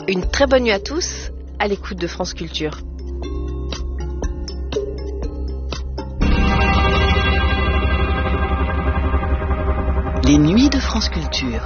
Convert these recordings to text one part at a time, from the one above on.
Une très bonne nuit à tous, à l'écoute de France Culture. Les nuits de France Culture.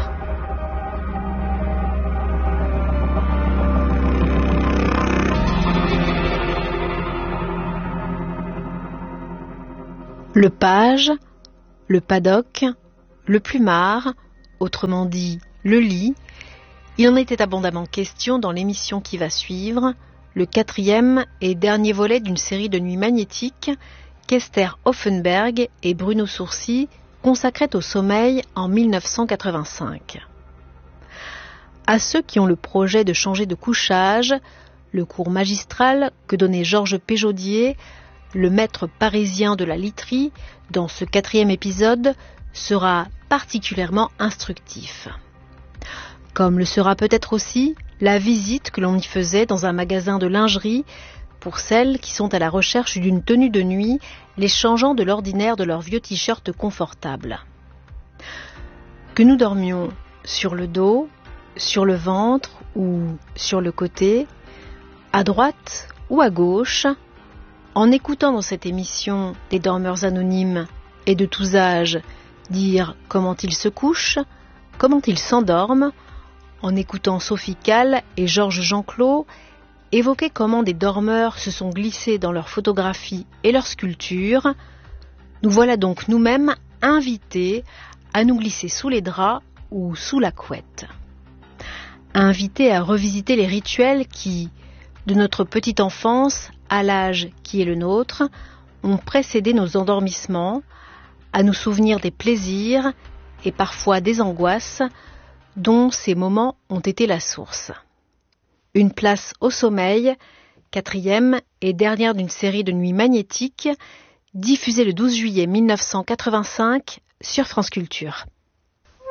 Le page, le paddock, le plumard, autrement dit le lit, il en était abondamment question dans l'émission qui va suivre, le 4e et dernier volet d'une série de nuits magnétiques qu'Esther Hoffenberg et Bruno Sourcy consacraient au sommeil en 1985. À ceux qui ont le projet de changer de couchage, le cours magistral que donnait Georges Péjaudier, le maître parisien de la literie, dans ce 4e épisode, sera particulièrement instructif. Comme le sera peut-être aussi la visite que l'on y faisait dans un magasin de lingerie pour celles qui sont à la recherche d'une tenue de nuit, les changeant de l'ordinaire de leurs vieux t-shirts confortables. Que nous dormions sur le dos, sur le ventre ou sur le côté, à droite ou à gauche, en écoutant dans cette émission des dormeurs anonymes et de tous âges dire comment ils se couchent, comment ils s'endorment, en écoutant Sophie Calle et Georges Jeanclot évoquer comment des dormeurs se sont glissés dans leurs photographies et leurs sculptures, nous voilà donc nous-mêmes invités à nous glisser sous les draps ou sous la couette. Invités à revisiter les rituels qui, de notre petite enfance à l'âge qui est le nôtre, ont précédé nos endormissements, à nous souvenir des plaisirs et parfois des angoisses dont ces moments ont été la source. Une place au sommeil, 4e et dernière d'une série de nuits magnétiques, diffusée le 12 juillet 1985 sur France Culture.